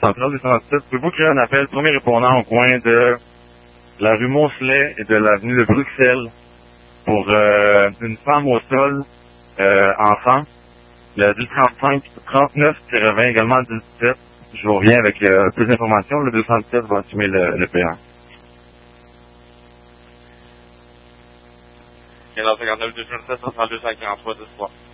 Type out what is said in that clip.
centrale 217. Pouvez-vous créer un appel premier répondant au coin de la rue Moncelet et de l'avenue de Bruxelles pour une femme au sol, enfant, le 1035-39-20, également le 17. Je vous reviens avec plus d'informations. Le 217 va assumer le payant. Et là, 59 207, 243, 10 3.